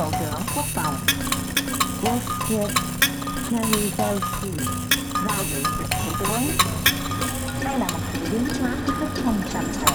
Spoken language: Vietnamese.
Bộ trưởng Quốc phòng Wojciech Jaruzelski vào dự Thủ tướng. Đây là một sự biến hóa hết sức quan trọng